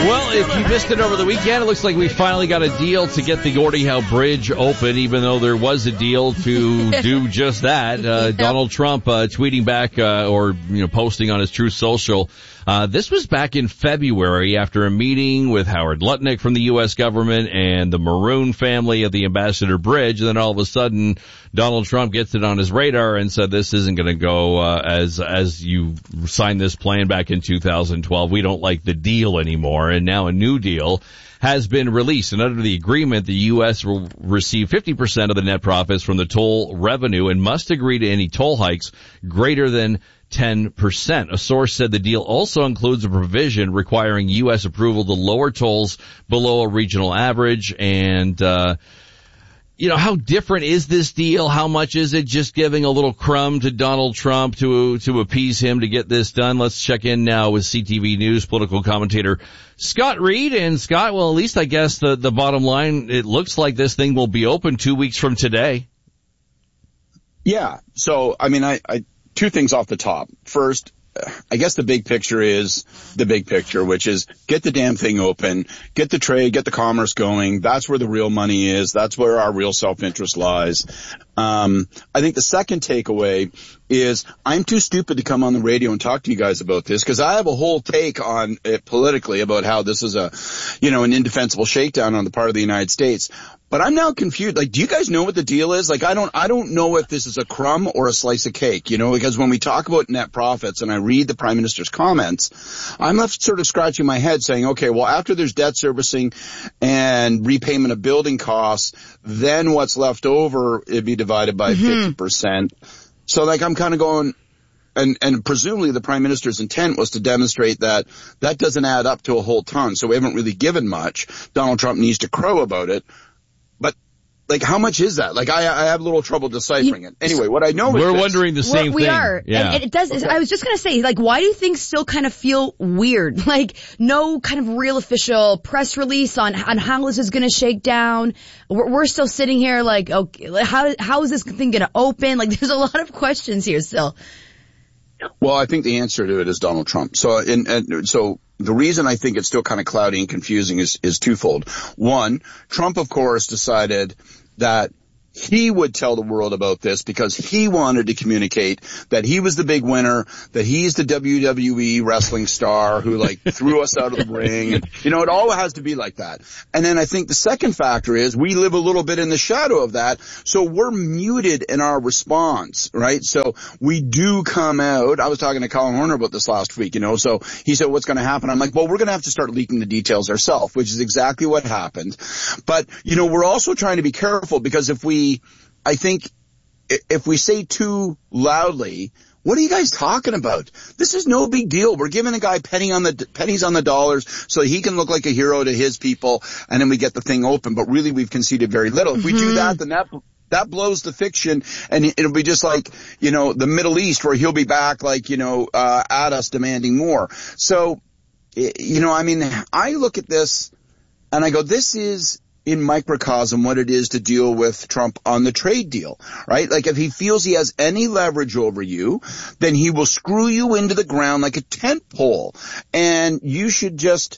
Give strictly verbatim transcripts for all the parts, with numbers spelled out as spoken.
Well, if you missed it over the weekend, it looks like we finally got a deal to get the Gordie Howe Bridge open, even though there was a deal to do just that. Uh, Donald Trump uh, tweeting back uh, or you know posting on his Truth Social. Uh, this was back in February after a meeting with Howard Lutnick from the U S government and the Maroon family of the Ambassador Bridge. And then all of a sudden, Donald Trump gets it on his radar and said, this isn't going to go uh, as as you signed this plan back in two thousand twelve. We don't like the deal anymore. And now a new deal has been released. And under the agreement, the U S will receive fifty percent of the net profits from the toll revenue and must agree to any toll hikes greater than ten percent. A source said the deal also includes a provision requiring U S approval to lower tolls below a regional average. And, uh, you know, how different is this deal? How much is it just giving a little crumb to Donald Trump to, to appease him to get this done? Let's check in now with C T V News political commentator Scott Reed. And Scott, well, at least I guess the, the bottom line, it looks like this thing will be open two weeks from today. Yeah. So, I mean, I, I, two things off the top. First, I guess the big picture is the big picture, which is get the damn thing open, get the trade, get the commerce going. That's where the real money is. That's where our real self-interest lies. Um, I think the second takeaway is I'm too stupid to come on the radio and talk to you guys about this because I have a whole take on it politically about how this is a, you know, an indefensible shakedown on the part of the United States. But I'm now confused. Like, do you guys know what the deal is? Like, I don't, I don't know if this is a crumb or a slice of cake, you know, because when we talk about net profits and I read the Prime Minister's comments, I'm left sort of scratching my head saying, okay, well, after there's debt servicing and repayment of building costs, then what's left over, it'd be divided by mm-hmm. fifty percent. So like, I'm kind of going, and, and presumably the Prime Minister's intent was to demonstrate that that doesn't add up to a whole ton. So we haven't really given much. Donald Trump needs to crow about it. But, like, how much is that? Like, I, I have a little trouble deciphering it. Anyway, what I know is We're this. wondering the same we thing. We are. Yeah. And it does, okay. I was just going to say, like, why do things still kind of feel weird? Like, no kind of real official press release on, on how this is going to shake down. We're, we're still sitting here like, okay, how, how is this thing going to open? Like, there's a lot of questions here still. Well, I think the answer to it is Donald Trump. So, in, and so the reason I think it's still kind of cloudy and confusing is, is twofold. One, Trump, of course, decided that he would tell the world about this because he wanted to communicate that he was the big winner, that he's the W W E wrestling star who like threw us out of the ring. And, you know, it all has to be like that. And then I think the second factor is we live a little bit in the shadow of that. So we're muted in our response, right? So we do come out. I was talking to Colin Horner about this last week, you know, so he said, what's going to happen? I'm like, well, we're going to have to start leaking the details ourselves, which is exactly what happened. But, you know, we're also trying to be careful because if we I think if we say too loudly, what are you guys talking about? This is no big deal. We're giving a guy penny on the pennies on the dollars so he can look like a hero to his people, and then we get the thing open. But really, we've conceded very little. If we mm-hmm. do that, then that that blows the fiction, and it'll be just like, you know, the Middle East, where he'll be back like, you know, uh, at us demanding more. So, you know, I mean, I look at this and I go, this is in microcosm what it is to deal with Trump on the trade deal, right? Like if he feels he has any leverage over you, then he will screw you into the ground like a tent pole. And you should just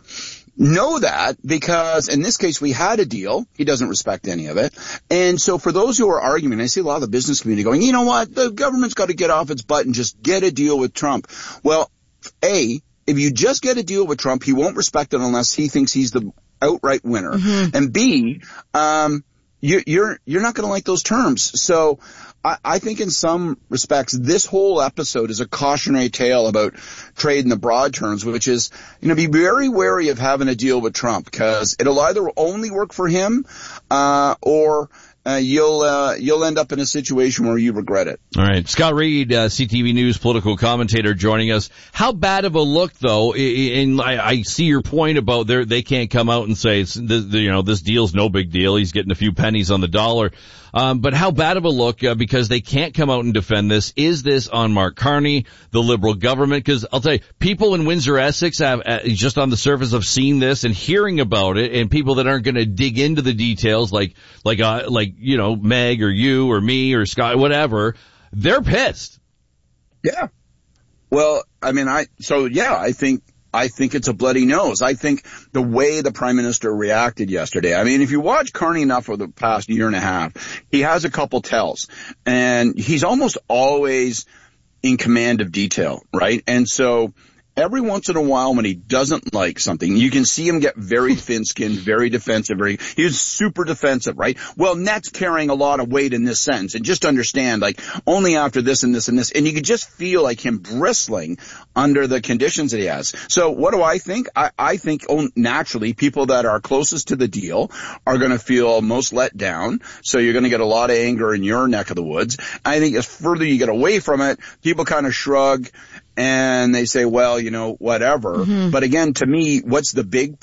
know that because in this case we had a deal. He doesn't respect any of it. And so for those who are arguing, I see a lot of the business community going, you know what? The government's got to get off its butt and just get a deal with Trump. Well, A, if you just get a deal with Trump, he won't respect it unless he thinks he's the outright winner. Mm-hmm. And B, um, you, you're, you're not going to like those terms. So I, I think in some respects, this whole episode is a cautionary tale about trade in the broad terms, which is, you know, be very wary of having a deal with Trump because it'll either only work for him, uh, or Uh, you'll, uh, you'll end up in a situation where you regret it. All right. Scott Reed, uh, C T V News political commentator joining us. How bad of a look though, and I, I see your point about there, they can't come out and say, it's, the, the, you know, this deal's no big deal. He's getting a few pennies on the dollar. Um, but how bad of a look, uh, because they can't come out and defend this, is this on Mark Carney, the Liberal government? Because I'll tell you, people in Windsor-Essex have, uh, just on the surface of seeing this and hearing about it, and people that aren't going to dig into the details like, like, uh, like, you know, Meg or you or me or Scott, whatever, they're pissed. Yeah. Well, I mean, I, so yeah, I think I think it's a bloody nose. I think the way the Prime Minister reacted yesterday, I mean, if you watch Carney enough for the past year and a half, he has a couple tells, and he's almost always in command of detail, right? And so every once in a while when he doesn't like something, you can see him get very thin-skinned, very defensive. Very, he's super defensive, right? Well, Net's carrying a lot of weight in this sentence. And just understand, like, only after this and this and this. And you could just feel like him bristling under the conditions that he has. So what do I think? I, I think oh, naturally people that are closest to the deal are going to feel most let down. So you're going to get a lot of anger in your neck of the woods. I think as further you get away from it, people kind of shrug and they say, well, you know, whatever. Mm-hmm. But again, to me, what's the big,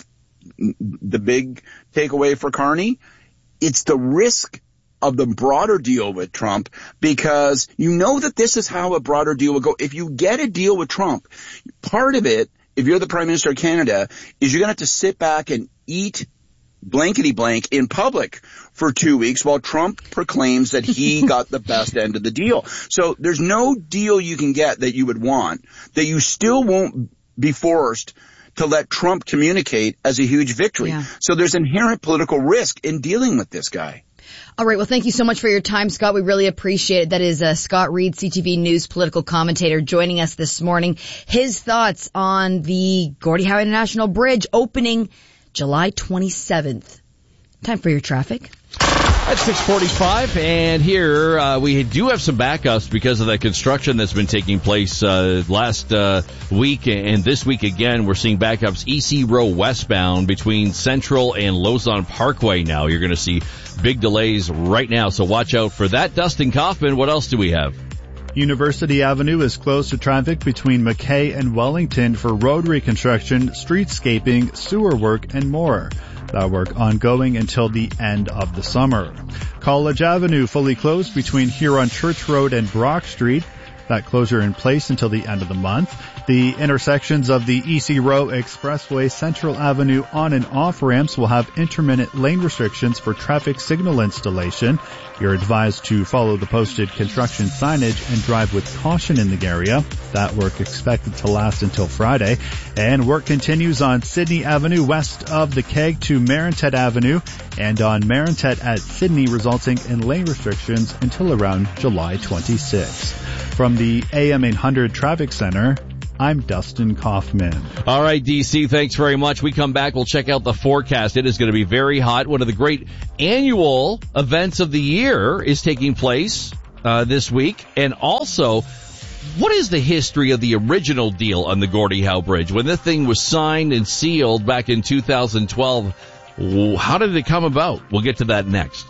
the big takeaway for Carney? It's the risk of the broader deal with Trump, because you know that this is how a broader deal will go. If you get a deal with Trump, part of it, if you're the Prime Minister of Canada, is you're going to have to sit back and eat blankety blank in public for two weeks while Trump proclaims that he got the best end of the deal. So there's no deal you can get that you would want that you still won't be forced to let Trump communicate as a huge victory. Yeah. So there's inherent political risk in dealing with this guy. All right. Well, thank you so much for your time, Scott. We really appreciate it. That is uh, Scott Reid, C T V News political commentator, joining us this morning. His thoughts on the Gordie Howe International Bridge opening July twenty-seventh. Time for your traffic. At six forty-five, and here uh, we do have some backups because of that construction that's been taking place uh, last uh, week and this week again. We're seeing backups E C Row westbound between Central and Lausanne Parkway now. You're going to see big delays right now, so watch out for that. Dustin Kaufman, what else do we have? University Avenue is closed to traffic between McKay and Wellington for road reconstruction, streetscaping, sewer work, and more. That work ongoing until the end of the summer. College Avenue fully closed between Huron Church Road and Brock Street. That closure in place until the end of the month. The intersections of the E C Row Expressway, Central Avenue on and off ramps will have intermittent lane restrictions for traffic signal installation. You're advised to follow the posted construction signage and drive with caution in the area. That work expected to last until Friday. And work continues on Sydney Avenue west of the Keg to Marintet Avenue and on Marintet at Sydney, resulting in lane restrictions until around July twenty-sixth. From the A M eight hundred Traffic Center, I'm Dustin Kaufman. All right, D C, thanks very much. We come back, we'll check out the forecast. It is going to be very hot. One of the great annual events of the year is taking place uh, this week. And also, what is the history of the original deal on the Gordie Howe Bridge? When this thing was signed and sealed back in two thousand twelve, how did it come about? We'll get to that next.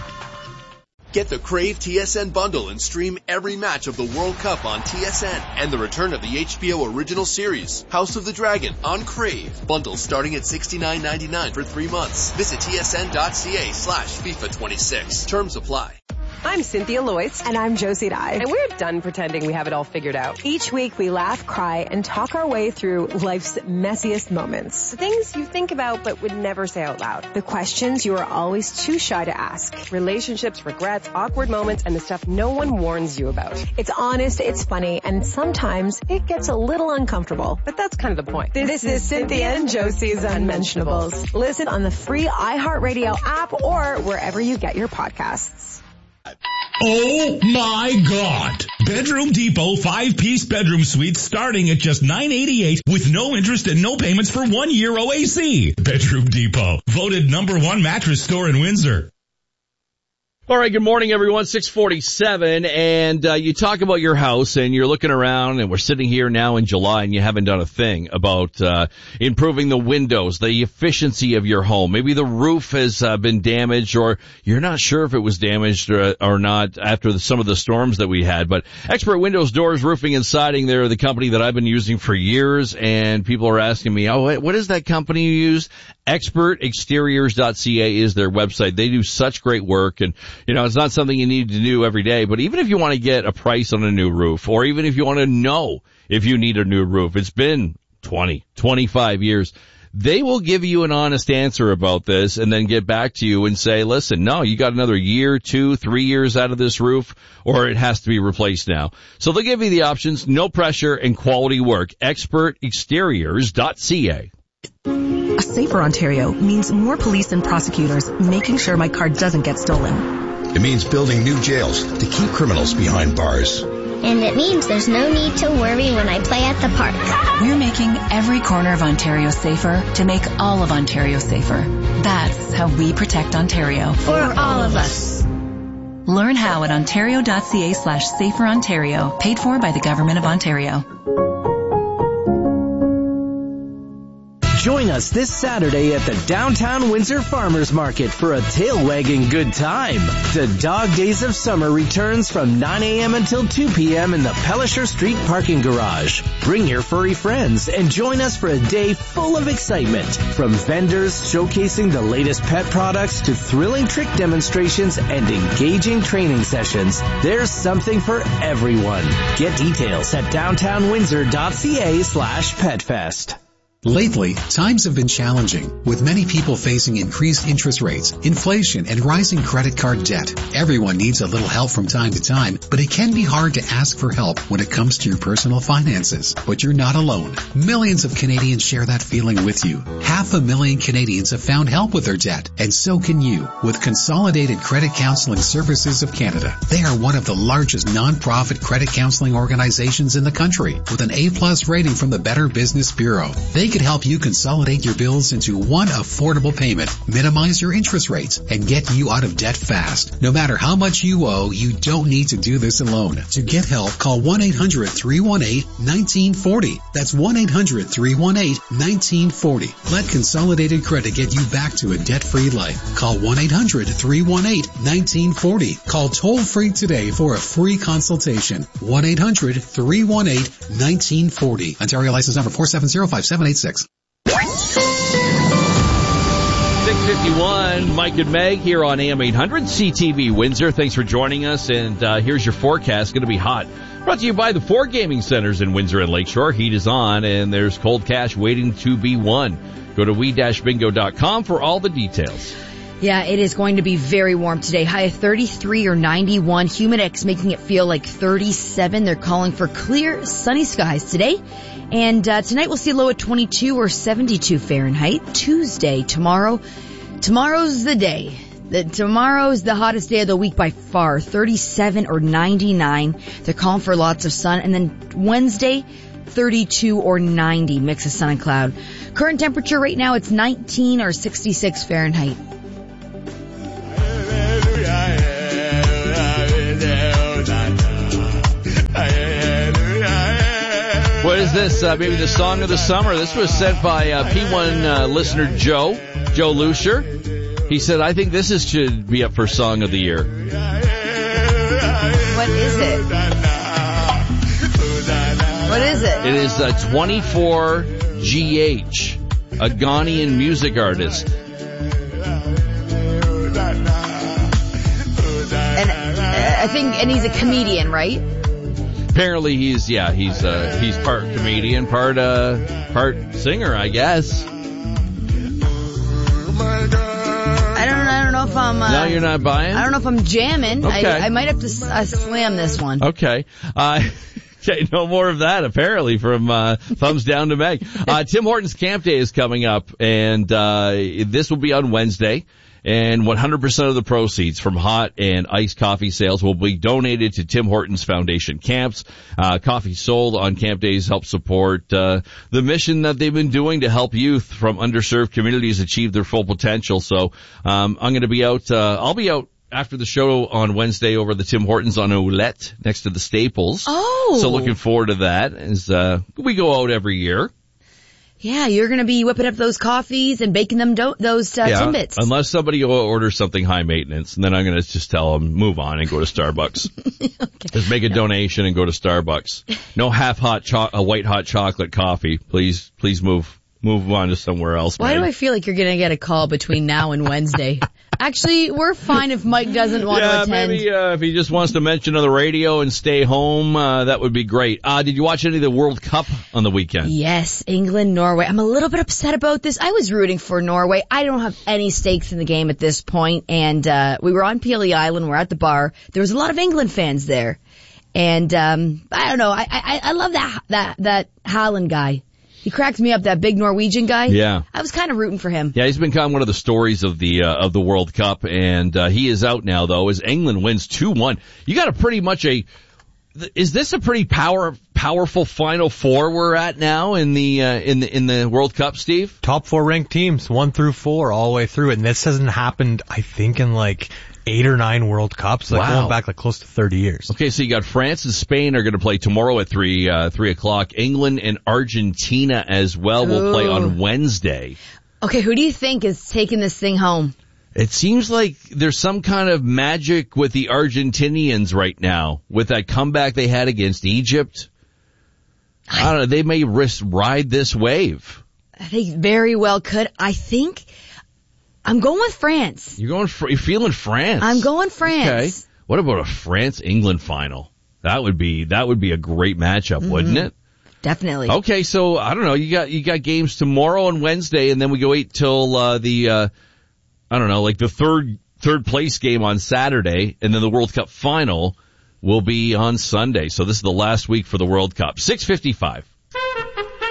Get the Crave T S N bundle and stream every match of the World Cup on T S N and the return of the H B O original series, House of the Dragon, on Crave. Bundles starting at sixty-nine ninety-nine for three months. Visit tsn.ca slash FIFA 26. Terms apply. I'm Cynthia Loyce. And I'm Josie Dye. And we're done pretending we have it all figured out. Each week we laugh, cry, and talk our way through life's messiest moments. The things you think about but would never say out loud. The questions you are always too shy to ask. Relationships, regrets, awkward moments, and the stuff no one warns you about. It's honest, it's funny, and sometimes it gets a little uncomfortable. But that's kind of the point. This, this is Cynthia and Josie's Unmentionables. Listen on the free iHeartRadio app or wherever you get your podcasts. Oh my God! Bedroom Depot five-piece bedroom suite starting at just nine eighty-eight with no interest and no payments for one year O A C. Bedroom Depot, voted number one mattress store in Windsor. All right, good morning, everyone. six forty-seven, and uh, you talk about your house, and you're looking around, and we're sitting here now in July, and you haven't done a thing about uh improving the windows, the efficiency of your home. Maybe the roof has uh, been damaged, or you're not sure if it was damaged or, or not after the, some of the storms that we had. But Expert Windows, Doors, Roofing, and Siding, they're the company that I've been using for years, and people are asking me, oh, what is that company you use? expert exteriors dot c a is their website. They do such great work, and you know, it's not something you need to do every day, but even if you want to get a price on a new roof, or even if you want to know if you need a new roof, it's been twenty, twenty-five years. They will give you an honest answer about this and then get back to you and say, listen, no, you got another year, two, three years out of this roof, or it has to be replaced now. So they'll give you the options, no pressure, and quality work. expert exteriors dot c a. A safer Ontario means more police and prosecutors making sure my car doesn't get stolen. It means building new jails to keep criminals behind bars. And it means there's no need to worry when I play at the park. We're making every corner of Ontario safer to make all of Ontario safer. That's how we protect Ontario. For all of us. Learn how at ontario.ca slash safer Ontario. Paid for by the Government of Ontario. Join us this Saturday at the Downtown Windsor Farmers Market for a tail-wagging good time. The Dog Days of Summer returns from nine a.m. until two p.m. in the Pelisher Street parking garage. Bring your furry friends and join us for a day full of excitement. From vendors showcasing the latest pet products to thrilling trick demonstrations and engaging training sessions, there's something for everyone. Get details at downtownwindsor.ca slash petfest. Lately, times have been challenging, with many people facing increased interest rates, inflation, and rising credit card debt. Everyone needs a little help from time to time, but it can be hard to ask for help when it comes to your personal finances. But you're not alone. Millions of Canadians share that feeling with you. Half a million Canadians have found help with their debt, and so can you with Consolidated Credit Counseling Services of Canada. They are one of the largest non-profit credit counseling organizations in the country, with an A-plus rating from the Better Business Bureau. They could help you consolidate your bills into one affordable payment, minimize your interest rates, and get you out of debt fast. No matter how much you owe, you don't need to do this alone. To get help, call one eight hundred three one eight one nine four zero. That's one eight hundred three one eight one nine four zero. Let Consolidated Credit get you back to a debt-free life. Call one eight hundred three one eight one nine four zero. Call toll-free today for a free consultation. one eight hundred three one eight one nine four zero. Ontario license number four seven zero five seven eight six. six fifty-one, Mike and Meg here on A M eight hundred C T V Windsor. Thanks for joining us, and uh, here's your forecast. Going to be hot. Brought to you by the four gaming centers in Windsor and Lakeshore. Heat is on, and there's cold cash waiting to be won. Go to we dash bingo dot com for all the details. Yeah, it is going to be very warm today. High of thirty-three or ninety-one. Humidex making it feel like thirty-seven. They're calling for clear, sunny skies today. And uh, tonight we'll see a low at twenty-two or seventy-two Fahrenheit. Tuesday, tomorrow. Tomorrow's the day. The, tomorrow's the hottest day of the week by far. thirty-seven or ninety-nine. They're calling for lots of sun. And then Wednesday, thirty-two or ninety. Mix of sun and cloud. Current temperature right now, it's nineteen or sixty-six Fahrenheit. What is this? Uh, maybe the song of the summer. This was sent by uh, P one uh, listener Joe, Joe Lucier. He said, I think this is, should be up for Song of the Year. What is it? What is it? It is uh, twenty-four G H, a Ghanaian music artist. And uh, I think, and he's a comedian, right? Apparently he's, yeah, he's, uh, he's part comedian, part, uh, part singer, I guess. I don't, I don't know if I'm, uh, No, you're not buying? I don't know if I'm jamming. Okay. I, I might have to uh, slam this one. Okay. Uh, okay, no more of that, apparently, from, uh, thumbs down to Meg. Uh, Tim Hortons Camp Day is coming up, and, uh, this will be on Wednesday. And one hundred percent of the proceeds from hot and iced coffee sales will be donated to Tim Hortons Foundation Camps. Uh, coffee sold on camp days help support uh, the mission that they've been doing to help youth from underserved communities achieve their full potential. So um, I'm going to be out. Uh, I'll be out after the show on Wednesday over the Tim Hortons on Ouellette next to the Staples. Oh. So looking forward to that as uh, we go out every year. Yeah, you're going to be whipping up those coffees and baking them do- those uh, yeah, Timbits. Unless somebody orders something high maintenance, and then I'm going to just tell them, move on and go to Starbucks. Okay. Just make a no. donation and go to Starbucks. No half hot, cho- a white hot chocolate coffee. Please, please move, move on to somewhere else. Why man. do I feel like you're going to get a call between now and Wednesday? Actually, we're fine if Mike doesn't want yeah, to attend. maybe uh, if he just wants to mention on the radio and stay home, uh, that would be great. Uh, did you watch any of the World Cup on the weekend? Yes, England, Norway. I'm a little bit upset about this. I was rooting for Norway. I don't have any stakes in the game at this point, and uh, we were on P L E Island. We're at the bar. There was a lot of England fans there, and um, I don't know. I I, I love that that that Haaland guy. He cracked me up, that big Norwegian guy. Yeah. I was kind of rooting for him. Yeah, he's been kind of one of the stories of the uh, of the World Cup, and uh, he is out now, though, as England wins two one. You got a pretty much a... Is this a pretty power powerful Final Four we're at now in the uh, in the in the World Cup, Steve? Top four ranked teams, one through four, all the way through, and this hasn't happened, I think, in like eight or nine World Cups, like wow. going back like close to thirty years. Okay, so you got France and Spain are going to play tomorrow at three uh, three o'clock. England and Argentina as well will play on Wednesday. Okay, who do you think is taking this thing home? It seems like there's some kind of magic with the Argentinians right now, with that comeback they had against Egypt. I don't know, they may risk ride this wave. They very well could. I think I'm going with France. You're going, you're feeling France. I'm going France. Okay. What about a France-England final? That would be, that would be a great matchup, mm-hmm. wouldn't it? Definitely. Okay, so I don't know, you got, you got games tomorrow and Wednesday, and then we go wait till, uh, the, uh, I don't know, like the third, third place game on Saturday, and then the World Cup final will be on Sunday. So this is the last week for the World Cup. six fifty-five.